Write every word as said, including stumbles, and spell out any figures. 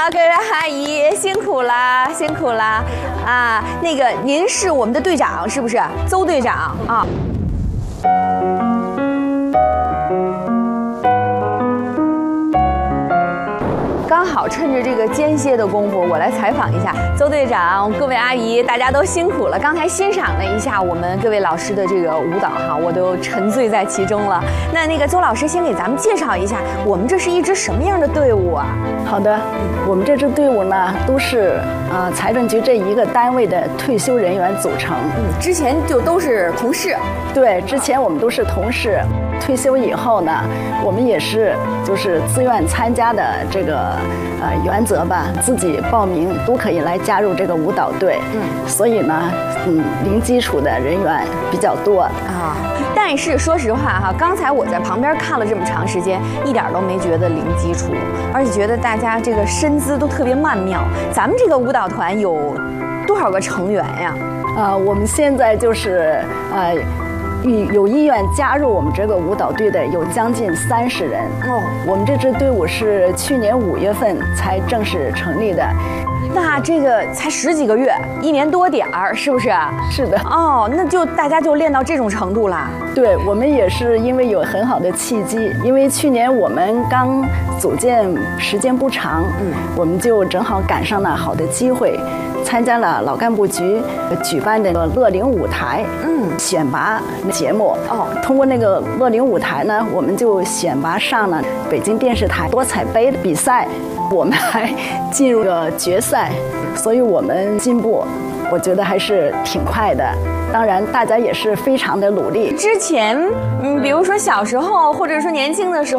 各位阿姨，辛苦啦，辛苦啦！啊，那个您是我们的队长是不是？邹队长啊。刚好趁着这个间歇的功夫，我来采访一下邹队长，各位阿姨，大家都辛苦了。刚才欣赏了一下我们各位老师的这个舞蹈哈，我都沉醉在其中了。那那个邹老师先给咱们介绍一下，我们这是一支什么样的队伍啊？ 好的，我们这支队伍呢，都是呃财政局这一个单位的退休人员组成。 嗯，之前就都是同事。 对，之前我们都是同事。退休以后呢，我们也是就是自愿参加的这个呃原则吧，自己报名都可以来加入这个舞蹈队。嗯，所以呢，嗯，零基础的人员比较多啊。但是说实话哈，刚才我在旁边看了这么长时间，一点都没觉得零基础，而且觉得大家这个身姿都特别曼妙。咱们这个舞蹈团有多少个成员呀？ 呃，我们现在就是呃。有意愿加入我们这个舞蹈队的有将近三十人哦。我们这支队伍是去年五月份才正式成立的， 那这个才十几个月，一年多点儿，是不是？ 是的。 哦，那就大家就练到这种程度啦。 对，我们也是因为有很好的契机，因为去年我们刚组建时间不长，嗯，我们就正好赶上了好的机会。参加了老干部局举办的乐龄舞台，嗯，选拔节目哦。通过那个乐龄舞台呢，我们就选拔上了北京电视台多彩杯的比赛，我们还进入了决赛，所以我们进步，我觉得还是挺快的。当然，大家也是非常的努力。 之前，嗯，比如说小时候，或者说年轻的时候。